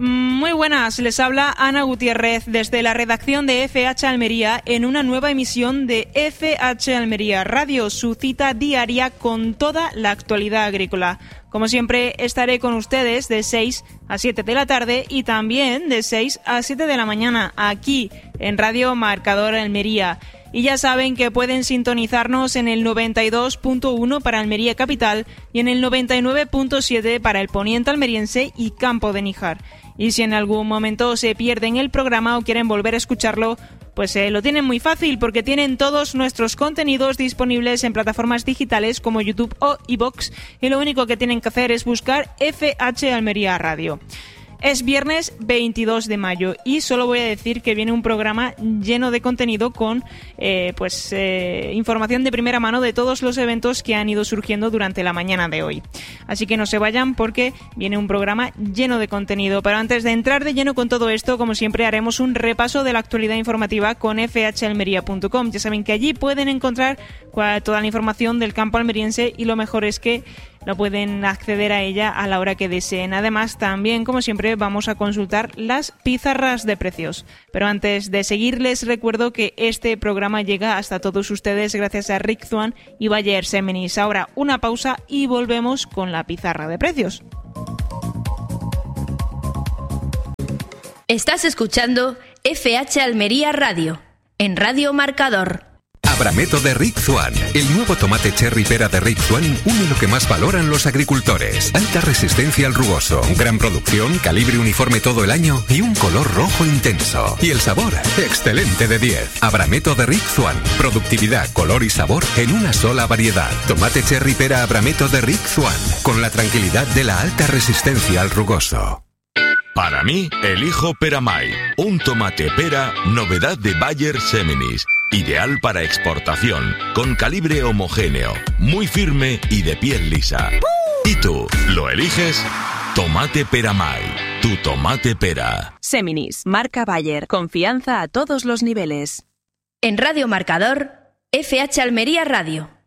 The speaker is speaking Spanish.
Muy buenas, les habla Ana Gutiérrez desde la redacción de FH Almería en una nueva emisión de FH Almería Radio, su cita diaria con toda la actualidad agrícola. Como siempre, estaré con ustedes de 6 a 7 de la tarde y también de 6 a 7 de la mañana aquí en Radio Marcador Almería. Y ya saben que pueden sintonizarnos en el 92.1 para Almería Capital y en el 99.7 para el Poniente Almeriense y Campo de Níjar. Y si en algún momento se pierden el programa o quieren volver a escucharlo, pues lo tienen muy fácil porque tienen todos nuestros contenidos disponibles en plataformas digitales como YouTube o iVoox y lo único que tienen que hacer es buscar FH Almería Radio. Es viernes 22 de mayo y solo voy a decir que viene un programa lleno de contenido con información de primera mano de todos los eventos que han ido surgiendo durante la mañana de hoy. Así que no se vayan porque viene un programa lleno de contenido. Pero antes de entrar de lleno con todo esto, como siempre, haremos un repaso de la actualidad informativa con fhalmería.com. Ya saben que allí pueden encontrar toda la información del campo almeriense y lo mejor es que no pueden acceder a ella a la hora que deseen. Además, también, como siempre, vamos a consultar las pizarras de precios. Pero antes de seguir, les recuerdo que este programa llega hasta todos ustedes gracias a Rick Swan y Bayer Seminis. Ahora una pausa y volvemos con la pizarra de precios. Estás escuchando FH Almería Radio, en Radio Marcador. Abrameto de Rick Swan. El nuevo tomate cherry pera de Rick Swan une lo que más valoran los agricultores. Alta resistencia al rugoso, gran producción, calibre uniforme todo el año y un color rojo intenso. Y el sabor, excelente de 10. Abrameto de Rick Swan. Productividad, color y sabor en una sola variedad. Tomate cherry pera Abrameto de Rick Swan. Con la tranquilidad de la alta resistencia al rugoso. Para mí, elijo Peramay, un tomate pera, novedad de Bayer Seminis. Ideal para exportación, con calibre homogéneo, muy firme y de piel lisa. ¿Y tú, lo eliges? Tomate Peramay, tu tomate pera. Seminis, marca Bayer, confianza a todos los niveles. En Radio Marcador, FH Almería Radio.